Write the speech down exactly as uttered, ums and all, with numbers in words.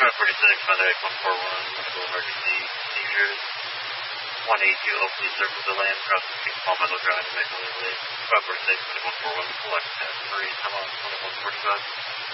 five forty-six, Monday, one four one, medical emergency, seizures. one eighty-two, oh, please circle the land, cross the street, Palmetto Drive, Magnolia Lake. five forty-six, one four one, select ten three, come on, twenty-one forty-five.